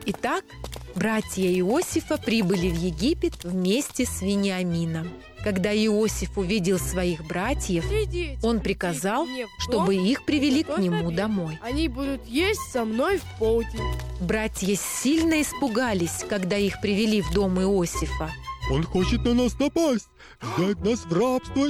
Итак, братья Иосифа прибыли в Египет вместе с Вениамином. Когда Иосиф увидел своих братьев, он приказал, чтобы их привели к нему домой. Они будут есть со мной в полдень. Братья сильно испугались, когда их привели в дом Иосифа. Он хочет на нас напасть, взять нас в рабство